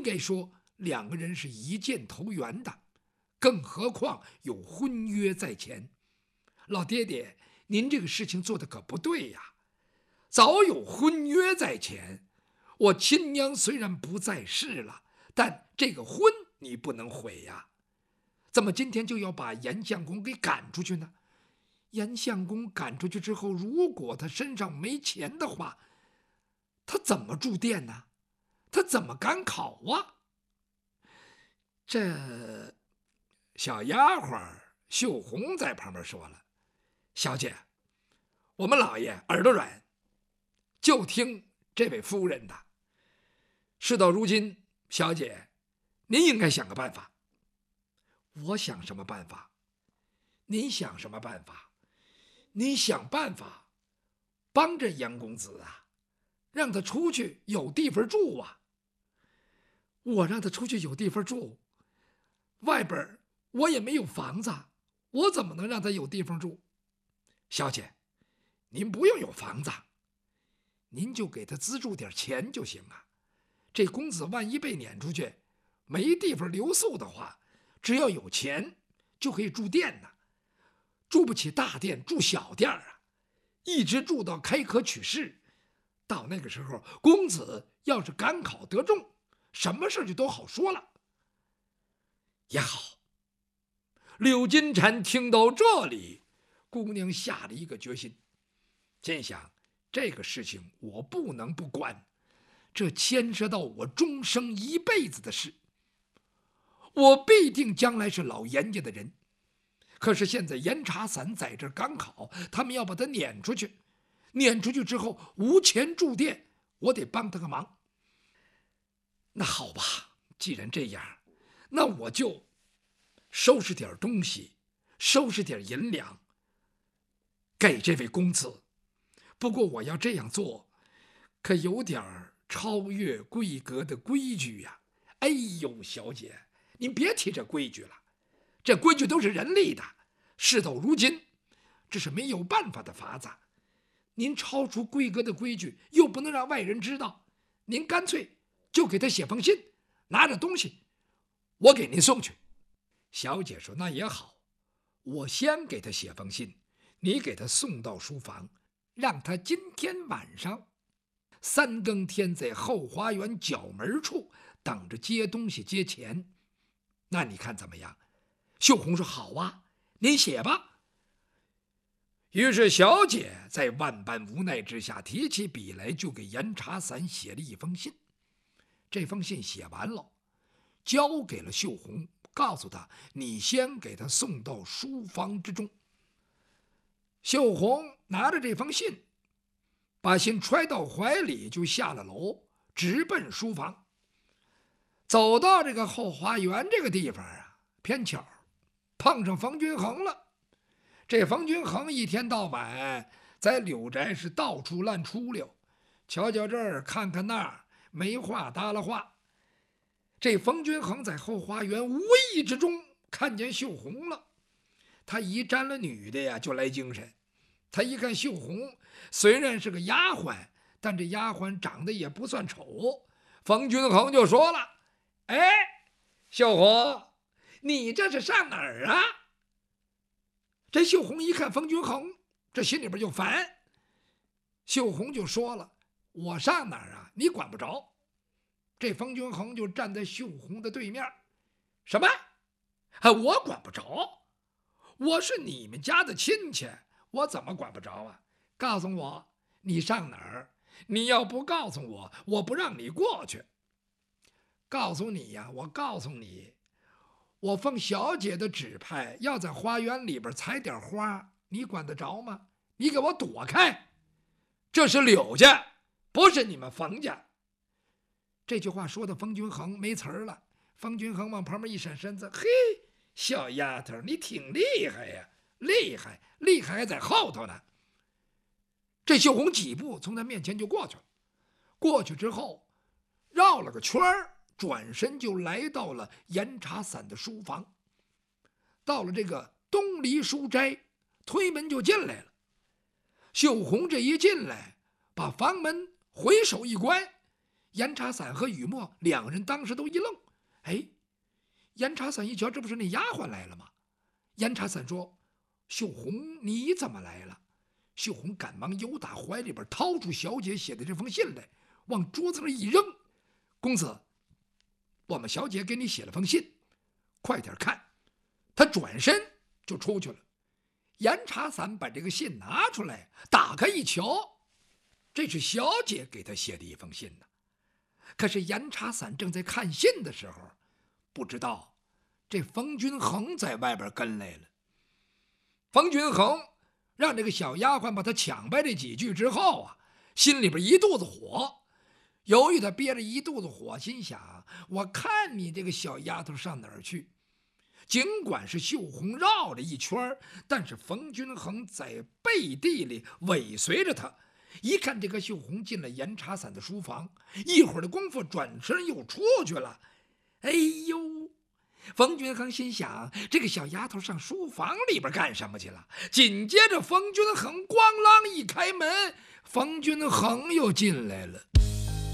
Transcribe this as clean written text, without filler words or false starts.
应该说两个人是一箭投缘的，更何况有婚约在前。老爹爹，您这个事情做的可不对呀！早有婚约在前，我亲娘虽然不在世了，但这个婚你不能毁呀！怎么今天就要把严相公给赶出去呢？严相公赶出去之后，如果他身上没钱的话，他怎么住店呢？他怎么赶考啊？这小丫鬟秀红在旁边说了：“小姐，我们老爷耳朵软，就听这位夫人的。事到如今，小姐，您应该想个办法。”我想什么办法？您想什么办法？您想办法帮着严公子啊，让他出去有地方住啊。我让他出去有地方住，外边我也没有房子，我怎么能让他有地方住？小姐，您不用有房子，您就给他资助点钱就行啊。这公子万一被撵出去，没地方留宿的话，只要有钱就可以住店呢。住不起大店，住小店啊，一直住到开科取士。到那个时候，公子要是赶考得中，什么事就都好说了。也好。柳金蝉听到这里，姑娘下了一个决心，心想这个事情我不能不管，这牵涉到我终生一辈子的事，我必定将来是老严家的人。可是现在严茶伞在这赶考，他们要把他撵出去，撵出去之后无钱住店，我得帮他个忙。那好吧，既然这样，那我就收拾点东西，收拾点银两给这位公子。不过我要这样做，可有点超越闺阁的规矩呀。哎呦，小姐，您别提这规矩了，这规矩都是人立的，事到如今，这是没有办法的法子。您超出闺阁的规矩，又不能让外人知道，您干脆就给他写封信，拿着东西，我给您送去。小姐说：“那也好，我先给他写封信，你给他送到书房，让他今天晚上3更天在后花园角门处等着接东西接钱。那你看怎么样？”秀红说：“好啊，您写吧。”于是小姐在万般无奈之下，提起笔来就给严茶伞写了一封信。这封信写完了，交给了秀红，告诉他：“你先给他送到书房之中。”秀红拿着这封信，把信揣到怀里，就下了楼，直奔书房。走到这个后花园这个地方啊，偏巧碰上冯君衡了。这冯君衡一天到晚在柳宅是到处乱出溜，瞧瞧这儿看看那儿，没话搭了话。这冯君衡在后花园无意之中看见秀红了，他一沾了女的呀，就来精神。他一看秀红虽然是个丫鬟，但这丫鬟长得也不算丑。冯君衡就说了：“哎，秀红，你这是上哪儿啊？”这秀红一看冯君衡，这心里边就烦。秀红就说了：“我上哪儿啊？你管不着。”这冯君衡就站在秀红的对面：“什么？我管不着？我是你们家的亲戚，我怎么管不着啊？告诉我你上哪儿？你要不告诉我，我不让你过去。告诉你呀，我告诉你，我奉小姐的指派，要在花园里边采点花，你管得着吗？你给我躲开！这是柳家，不是你们冯家。”这句话说的冯君衡没词儿了。冯君衡往旁边一闪身子：“嘿，小丫头，你挺厉害呀，厉害，厉害还在后头呢。”这秀红几步从他面前就过去了，过去之后绕了个圈儿，转身就来到了严茶伞的书房。到了这个东篱书斋，推门就进来了。秀红这一进来，把房门回手一关， 严查伞和雨墨两人当时都一愣。哎，严查伞一瞧，这不是那丫鬟来了吗？严查伞说：“秀红，你怎么来了？”秀红赶忙由打怀里边掏出小姐写的这封信来，往桌子上一扔：“公子，我们小姐给你写了封信，快点看。”他转身就出去了。严查伞把这个信拿出来，打开一瞧，这是小姐给他写的一封信呢。可是严查伞正在看信的时候，不知道这冯君衡在外边跟来了。冯君衡让这个小丫鬟把他抢掰这几句之后啊，心里边一肚子火。由于他憋着一肚子火，心想：我看你这个小丫头上哪儿去？尽管是秀红绕了一圈，但是冯君衡在背地里尾随着他。一看这个秀红进了严查伞的书房，一会儿的功夫转身又出去了。哎呦！冯君衡心想，这个小丫头上书房里边干什么去了？紧接着冯君衡咣啷一开门，冯君衡又进来了。